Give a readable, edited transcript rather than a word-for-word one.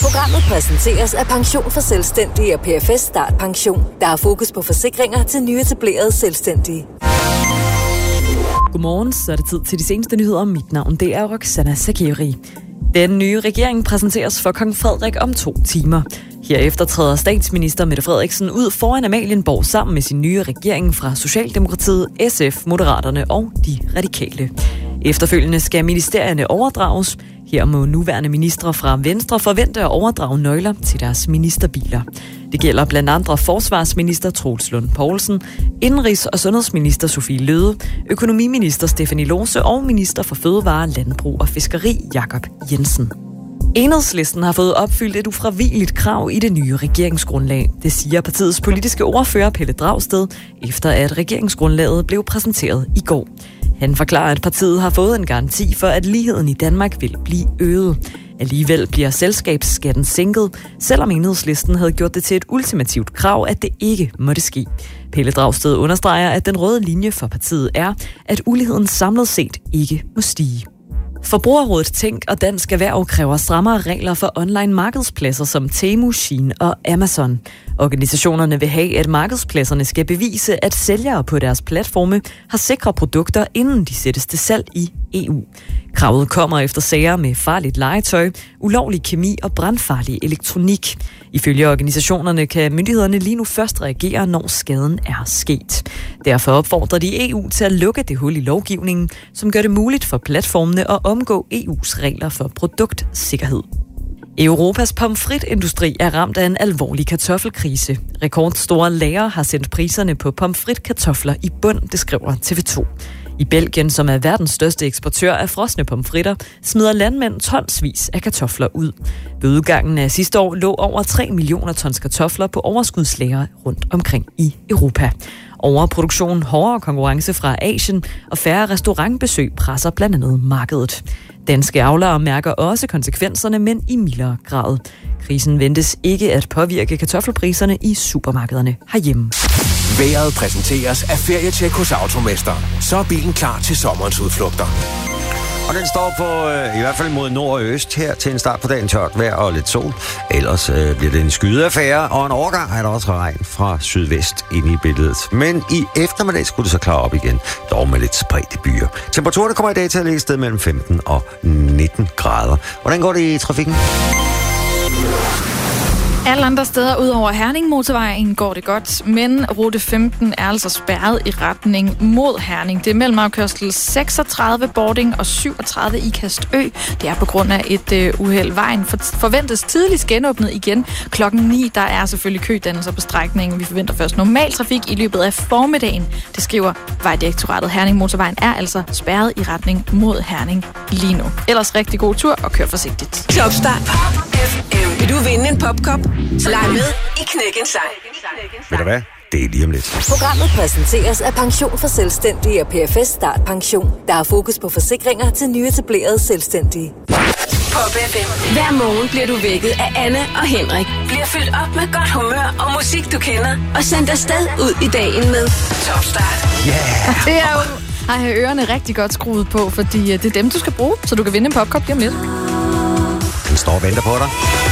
Programmet præsenteres af Pension for Selvstændige og PFS Start Pension, der har fokus på forsikringer til nyetablerede selvstændige. Godmorgen, så er det tid til de seneste nyheder. Mit navn det er Roxana Sakiri. Den nye regering præsenteres for kong Frederik om 2 timer. Herefter træder statsminister Mette Frederiksen ud foran Amalienborg sammen med sin nye regering fra Socialdemokratiet, SF, Moderaterne og De Radikale. Efterfølgende skal ministerierne overdrages. Her må nuværende ministre fra Venstre forvente at overdrage nøgler til deres ministerbiler. Det gælder blandt andre forsvarsminister Troels Lund Poulsen, indenrigs- og sundhedsminister Sofie Løhde, økonomiminister Stephanie Lose og minister for fødevare, landbrug og fiskeri Jakob Jensen. Enhedslisten har fået opfyldt et ufravigeligt krav i det nye regeringsgrundlag. Det siger partiets politiske ordfører Pelle Dragsted, efter at regeringsgrundlaget blev præsenteret i går. Han forklarer, at partiet har fået en garanti for, at ligheden i Danmark vil blive øget. Alligevel bliver selskabsskatten sænket, selvom Enhedslisten havde gjort det til et ultimativt krav, at det ikke måtte ske. Pelle Dragsted understreger, at den røde linje for partiet er, at uligheden samlet set ikke må stige. Forbrugerrådet Tænk og Dansk Erhverv kræver strammere regler for online markedspladser som Temu, Shein og Amazon. Organisationerne vil have, at markedspladserne skal bevise, at sælgere på deres platforme har sikre produkter, inden de sættes til salg i EU. Kravet kommer efter sager med farligt legetøj, ulovlig kemi og brandfarlig elektronik. Ifølge organisationerne kan myndighederne lige nu først reagere, når skaden er sket. Derfor opfordrer de EU til at lukke det hul i lovgivningen, som gør det muligt for platformene at omgå EU's regler for produktsikkerhed. Europas pomfritindustri er ramt af en alvorlig kartoffelkrise. Rekordstore lagre har sendt priserne på pomfritkartofler i bund, det skriver TV2. I Belgien, som er verdens største eksportør af frosne pomfritter, smider landmænd tonsvis af kartofler ud. Ved udgangen af sidste år lå over 3 millioner tons kartofler på overskudslagre rundt omkring i Europa. Overproduktion, hårdere konkurrence fra Asien og færre restaurantbesøg presser blandt andet markedet. Danske avlere mærker også konsekvenserne, men i mildere grad. Krisen ventes ikke at påvirke kartoffelpriserne i supermarkederne herhjemme. Vejret præsenteres af Ferietjek hos Automester. Så er bilen klar til sommerens udflugter. Og den står på i hvert fald mod nord og øst her til en start på dagen, tørt vejr og lidt sol. Ellers bliver det en skydeaffære, og en overgang er der også regn fra sydvest ind i billedet. Men i eftermiddag skulle det så klare op igen, dog med lidt spredte byer. Temperaturen kommer i dag til at ligge et sted mellem 15 og 19 grader. Hvordan går det i trafikken? Alle andre steder ud over Herning-motorvejen går det godt, men rute 15 er altså spærret i retning mod Herning. Det er mellem afkørsel 36 Bording og 37 i Kastø. Det er på grund af et uheld. Vejen forventes tidligst genåbnet igen klokken 9. Der er selvfølgelig kødannelser på strækningen. Vi forventer først normal trafik i løbet af formiddagen. Det skriver Vejdirektoratet. Herning-motorvejen er altså spærret i retning mod Herning lige nu. Ellers rigtig god tur og kør forsigtigt. Klokstart. Vil du vinde en popkop? Så leg med i Knæk en Sang. Ved du hvad? Det er lige om lidt. Programmet præsenteres af Pension for Selvstændige og PFS Start Pension, der har fokus på forsikringer til nyetablerede selvstændige. Pop FM. Hver morgen bliver du vækket af Anne og Henrik. Bliver fyldt op med godt humør og musik, du kender. Og sendt afsted ud i dagen med Top Start. Yeah! Det er jo at have ørerne rigtig godt skruet på, fordi det er dem, du skal bruge, så du kan vinde en popkop lige om lidt. Den står og venter på dig.